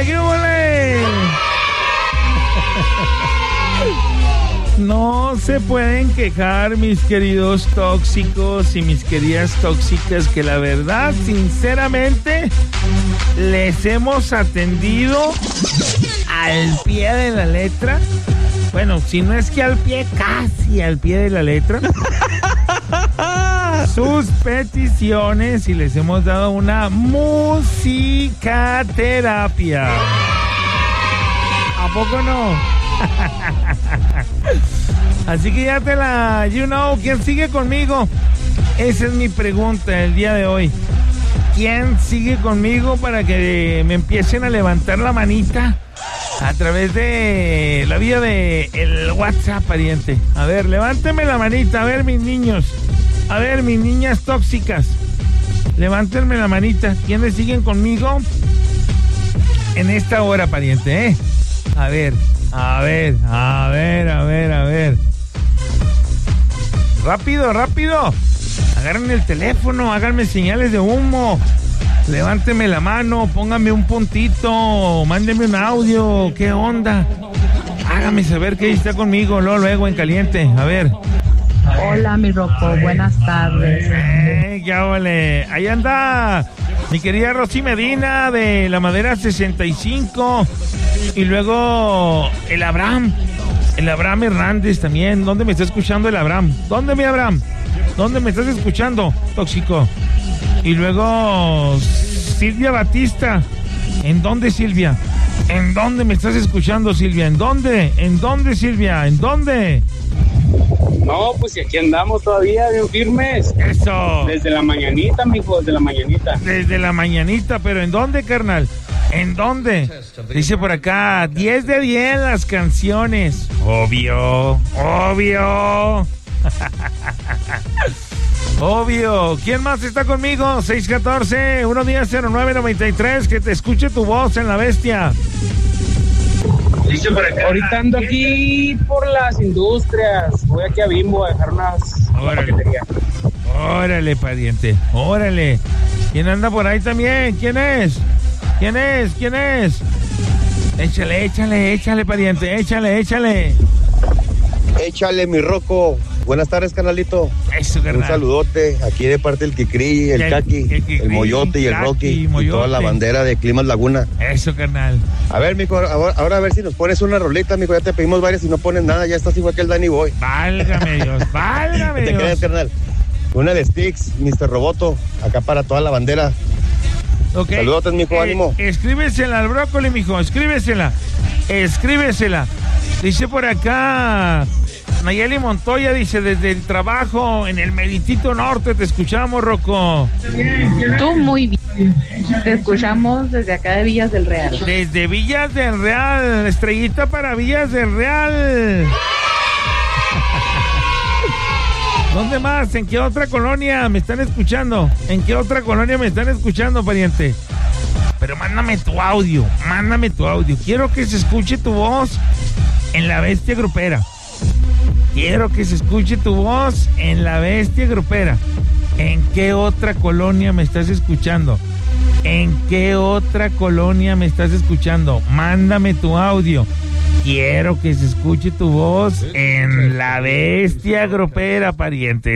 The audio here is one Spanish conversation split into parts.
húbole, qué húbole. No se pueden quejar, mis queridos tóxicos y mis queridas tóxicas, que la verdad, sinceramente, les hemos atendido al pie de la letra. Bueno, si no es que al pie, casi al pie de la letra. Sus peticiones, y les hemos dado una musicaterapia. ¿A poco no? Así que ya te la... You know, ¿quién sigue conmigo? Esa es mi pregunta el día de hoy. ¿Quién sigue conmigo para que me empiecen a levantar la manita a través de la vía de el WhatsApp, pariente? A ver, levánteme la manita, a ver, mis niños, a ver, mis niñas tóxicas, levántenme la manita. ¿Quiénes siguen conmigo en esta hora, pariente, A ver. Rápido. Agarren el teléfono, háganme señales de humo. Levánteme la mano, pónganme un puntito, mándenme un audio. ¿Qué onda? Hágame saber que está conmigo, luego en caliente. A ver. Hola, mi Rocco, buenas tardes. Ya vale. Ahí anda mi querida Rosy Medina de la Madera 65. Y luego el Abraham Hernández también. ¿Dónde me está escuchando el Abraham? ¿Dónde, mi Abraham? ¿Dónde me estás escuchando, tóxico? Y luego Silvia Batista. ¿En dónde, Silvia? ¿En dónde me estás escuchando, Silvia? ¿En dónde? ¿En dónde, Silvia? ¿En dónde? No, pues aquí andamos todavía bien firmes. Eso. Desde la mañanita, mijo, desde la mañanita. Desde la mañanita, pero ¿en dónde, carnal? ¿En dónde? Dice por acá, 10 de 10 las canciones. Obvio. Obvio. ¿Quién más está conmigo? 614-110-0993. Que te escuche tu voz en la bestia. Dice por acá. Ahorita ando aquí por las industrias. Voy aquí a Bimbo a dejar una paquetería. Órale, pariente. Órale. ¿Quién anda por ahí también? ¿Quién es? Échale, pariente. Échale. Échale, mi Rocco. Buenas tardes, canalito. Eso, carnal. Un saludote aquí de parte del Kikri, el Kaki, el Moyote y el Rocky y toda la bandera de Climas Laguna. Eso, carnal. A ver, mijo, ahora a ver si nos pones una rolita, mijo. Ya te pedimos varias y no pones nada. Ya estás igual que el Danny Boy. Válgame Dios. ¿Qué te crees, carnal? Una de Sticks, Mr. Roboto, acá para toda la bandera. Okay. Saludotes, mijo, ánimo. Escríbesela al brócoli, mijo, escríbesela. Dice por acá Nayeli Montoya, dice, desde el trabajo en el Meritito Norte te escuchamos, Rocco. Tú muy bien. Te escuchamos desde acá de Villas del Real. Desde Villas del Real, estrellita para Villas del Real. ¿Dónde más? ¿En qué otra colonia me están escuchando? Pariente? Pero mándame tu audio. Quiero que se escuche tu voz en la bestia grupera. ¿En qué otra colonia me estás escuchando? Mándame tu audio. Quiero que se escuche tu voz en la bestia grupera, pariente.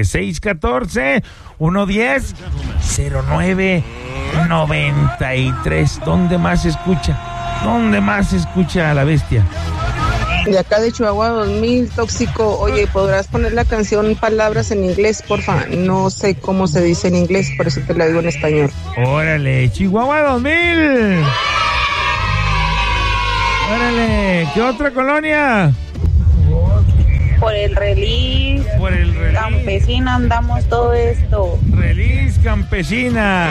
614-110-0993. ¿Dónde más se escucha a la bestia? De acá de Chihuahua 2000, tóxico. Oye, ¿podrás poner la canción Palabras en inglés, porfa? No sé cómo se dice en inglés, por eso te la digo en español. Órale, Chihuahua 2000. Órale, ¿qué otra colonia? Por el release campesina andamos todo esto. Release campesina.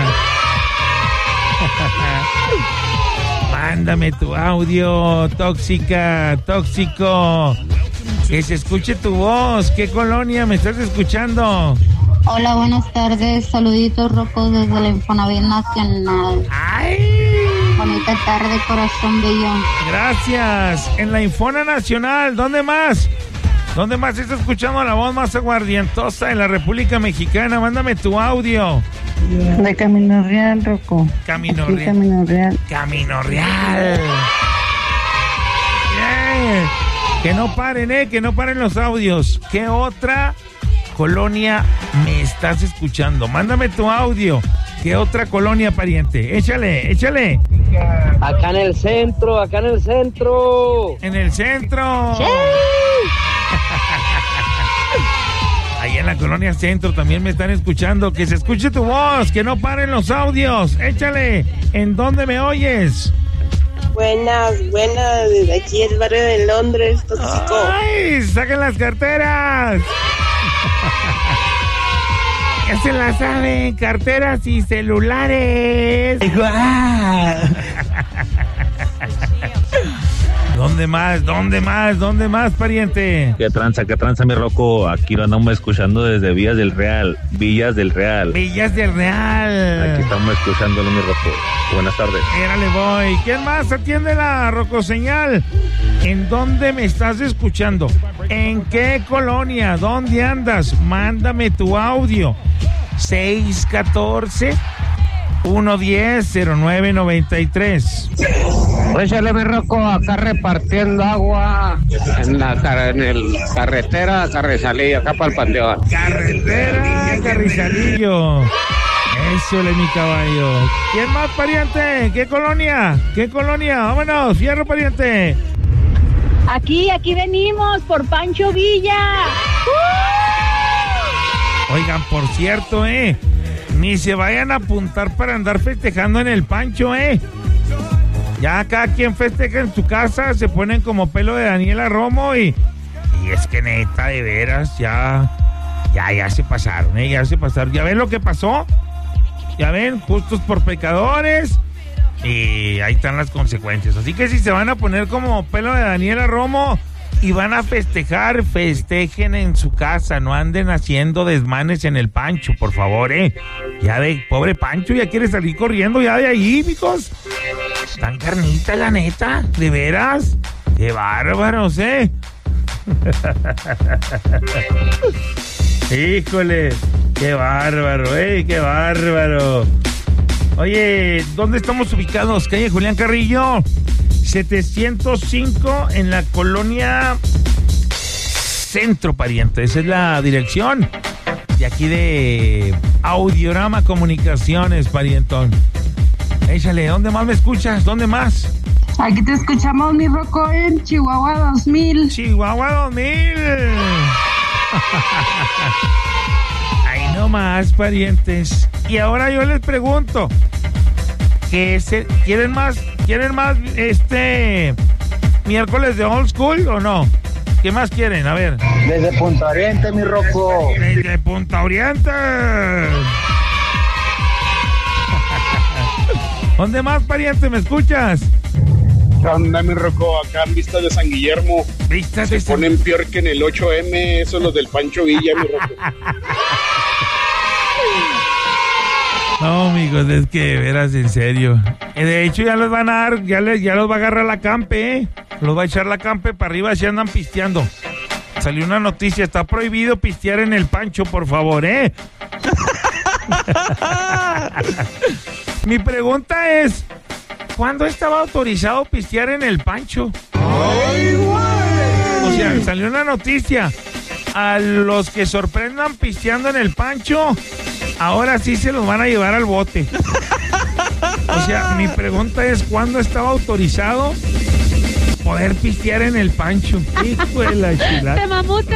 Mándame tu audio, tóxico. Que se escuche tu voz. ¿Qué colonia me estás escuchando? Hola, buenas tardes. Saluditos, Rocco, desde la Infonavit Nacional. ¡Ay! Bonita tarde, corazón bello. Gracias. En la Infona Nacional, ¿dónde más? ¿Dónde más está escuchando la voz más aguardientosa en la República Mexicana? Mándame tu audio. De Camino Real, Rocco. Camino Real. Camino Real. Camino Real. Yeah. Que no paren los audios. ¿Qué otra colonia me estás escuchando? Mándame tu audio. ¿Qué otra colonia, pariente? Échale. Acá en el centro. En el centro. Sí. Ahí en la colonia centro también me están escuchando. Que se escuche tu voz, que no paren los audios. Échale. ¿En dónde me oyes? Buenas, desde aquí el barrio de Londres, tóxico. ¡Ay! ¡Saquen las carteras! Ya se la saben, carteras y celulares. ¿Dónde más, pariente? ¿Qué tranza, mi Rocco? Aquí lo andamos escuchando desde Villas del Real. Aquí estamos escuchándolo, mi Rocco. Buenas tardes. Érale, voy. ¿Quién más atiende la Rocco señal? ¿En dónde me estás escuchando? ¿En qué colonia? ¿Dónde andas? Mándame tu audio. 614-110-0993. Échale, mi Rocco, acá repartiendo agua en el carretera Carrizalillo, acá para el Panteón. Carretera Carrizalillo. Eso, mi caballo. ¿Quién más, pariente? ¿Qué colonia? Vámonos, fierro, pariente. Aquí venimos por Pancho Villa. Oigan, por cierto, ni se vayan a apuntar para andar festejando en el Pancho, Ya cada quien festeja en su casa, se ponen como pelo de Daniela Romo y es que neta, de veras, ya se pasaron, ya se pasaron. ¿Ya ven lo que pasó? ¿Ya ven? Justos por pecadores y ahí están las consecuencias. Así que si se van a poner como pelo de Daniela Romo y van a festejar, festejen en su casa, no anden haciendo desmanes en el Pancho, por favor, Ya ve, pobre Pancho, ya quiere salir corriendo ya de ahí, chicos. Tan carnita, la neta, de veras. Qué bárbaros, Híjole, qué bárbaro, qué bárbaro. Oye, ¿dónde estamos ubicados? Calle Julián Carrillo 705 en la colonia Centro, pariente. Esa es la dirección de aquí de Audiorama Comunicaciones, parientón. Échale, ¿dónde más me escuchas? ¿Dónde más? Aquí te escuchamos, mi Rocco, en Chihuahua 2000. Chihuahua 2000. Ahí nomás, parientes. Y ahora yo les pregunto, ¿quieren más miércoles de Old School o no? ¿Qué más quieren? A ver. Desde Punta Oriente, mi Rocco. Desde Punta Oriente. ¿Dónde más, pariente, me escuchas? ¿Qué onda, mi Rocco? Acá en Vistas de San Guillermo. Se ponen peor que en el 8M, esos los del Pancho Villa, mi Rocco. No, amigos, es que verás, en serio. De hecho, ya los van a dar, ya los va a agarrar la campe, Los va a echar la campe para arriba si andan pisteando. Salió una noticia, está prohibido pistear en el Pancho, por favor, Mi pregunta es, ¿cuándo estaba autorizado pistear en el Pancho? O sea, salió una noticia. A los que sorprendan pisteando en el Pancho, ahora sí se los van a llevar al bote. O sea, mi pregunta es, ¿cuándo estaba autorizado poder pistear en el Pancho? Hijo de la chilada. Te mamut.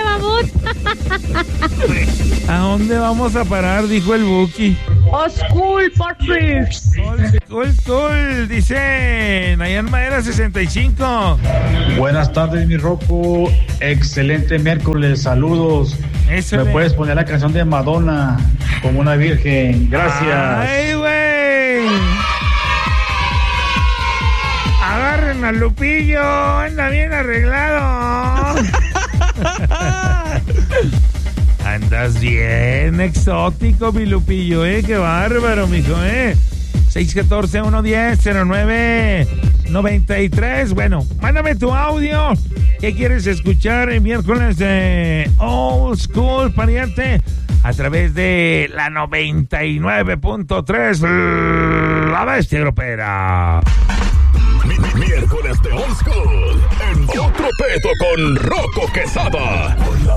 ¿A dónde vamos a parar? Dijo el Buki. School Patrick. Cool, dicen allá en Madera 65. Buenas tardes, mi Rocco. Excelente miércoles, saludos. Me puedes poner la canción de Madonna, como una virgen. Gracias. Ay, güey. Agarren al Lupillo, anda bien arreglado. Andas bien exótico, mi Lupillo, qué bárbaro, mijo, 614-110-0993. Bueno, mándame tu audio. ¿Qué quieres escuchar en miércoles de Old School, pariente? a través de la 99.3, La Bestia Grupera. Miércoles de Old School, en Otro Pedo con Rocco Quesada. Por La